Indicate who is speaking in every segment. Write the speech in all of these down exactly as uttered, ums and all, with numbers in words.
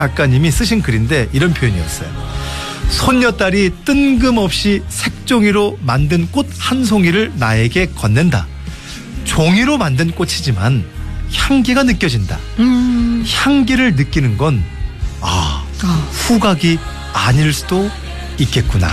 Speaker 1: 작가님이 쓰신 글인데 이런 표현이었어요. 손녀딸이 뜬금없이 색종이로 만든 꽃 한 송이를 나에게 건넨다. 종이로 만든 꽃이지만 향기가 느껴진다. 음. 향기를 느끼는 건 아, 어. 후각이 아닐 수도 있겠구나.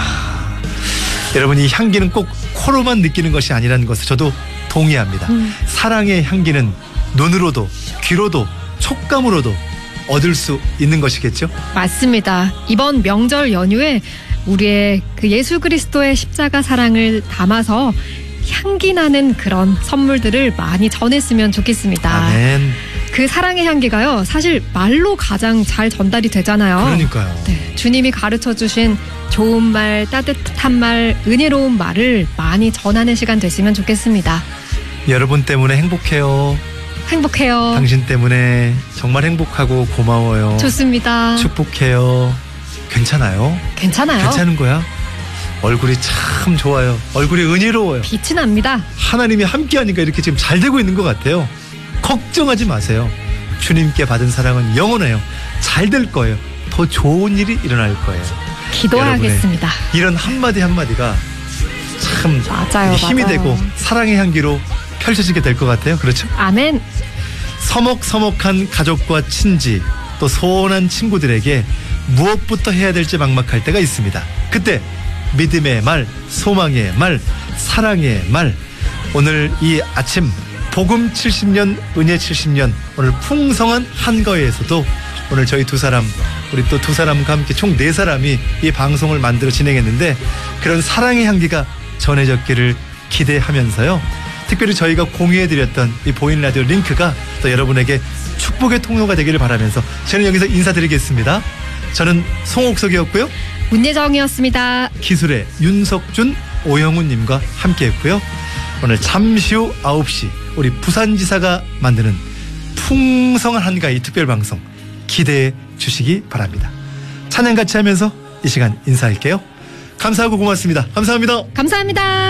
Speaker 1: 여러분, 이 향기는 꼭 코로만 느끼는 것이 아니라는 것을 저도 동의합니다. 음. 사랑의 향기는 눈으로도 귀로도 촉감으로도 얻을 수 있는 것이겠죠?
Speaker 2: 맞습니다. 이번 명절 연휴에 우리의 그 예수 그리스도의 십자가 사랑을 담아서 향기 나는 그런 선물들을 많이 전했으면 좋겠습니다.
Speaker 1: 아멘.
Speaker 2: 그 사랑의 향기가요, 사실 말로 가장 잘 전달이 되잖아요.
Speaker 1: 그러니까요.
Speaker 2: 네, 주님이 가르쳐 주신 좋은 말, 따뜻한 말, 은혜로운 말을 많이 전하는 시간 됐으면 좋겠습니다.
Speaker 1: 여러분 때문에 행복해요.
Speaker 2: 행복해요.
Speaker 1: 당신 때문에 정말 행복하고 고마워요.
Speaker 2: 좋습니다.
Speaker 1: 축복해요. 괜찮아요?
Speaker 2: 괜찮아요.
Speaker 1: 괜찮은 거야? 얼굴이 참 좋아요. 얼굴이 은혜로워요.
Speaker 2: 빛이 납니다.
Speaker 1: 하나님이 함께하니까 이렇게 지금 잘 되고 있는 것 같아요. 걱정하지 마세요. 주님께 받은 사랑은 영원해요. 잘 될 거예요. 더 좋은 일이 일어날 거예요.
Speaker 2: 기도하겠습니다.
Speaker 1: 이런 한마디 한마디가 참
Speaker 2: 맞아요,
Speaker 1: 힘이
Speaker 2: 맞아요.
Speaker 1: 되고 사랑의 향기로 펼쳐지게 될 것 같아요. 그렇죠?
Speaker 2: 아멘.
Speaker 1: 서먹서먹한 가족과 친지, 또 소원한 친구들에게 무엇부터 해야 될지 막막할 때가 있습니다. 그때 믿음의 말, 소망의 말, 사랑의 말, 오늘 이 아침 복음 칠십 년, 은혜 칠십 년, 오늘 풍성한 한가위에서도 오늘 저희 두 사람, 우리 또 두 사람과 함께 총 네 사람이 이 방송을 만들어 진행했는데 그런 사랑의 향기가 전해졌기를 기대하면서요. 특별히 저희가 공유해드렸던 이 보이는 라디오 링크가 또 여러분에게 축복의 통로가 되기를 바라면서 저는 여기서 인사드리겠습니다. 저는 송옥석이었고요.
Speaker 2: 문예정이었습니다.
Speaker 1: 기술의 윤석준, 오영훈님과 함께했고요. 오늘 잠시 후 아홉 시 우리 부산지사가 만드는 풍성한 한가위 특별방송 기대해 주시기 바랍니다. 찬양 같이 하면서 이 시간 인사할게요. 감사하고 고맙습니다. 감사합니다.
Speaker 2: 감사합니다.